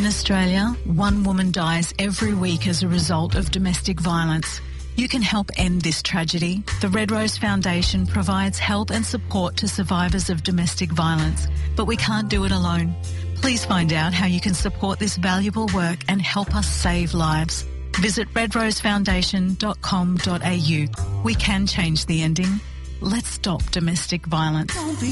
Australia, one woman dies every week as a result of domestic violence. You can help end this tragedy. The Red Rose Foundation provides help and support to survivors of domestic violence, but we can't do it alone. Please find out how you can support this valuable work and help us save lives. Visit redrosefoundation.com.au. We can change the ending. Let's stop domestic violence.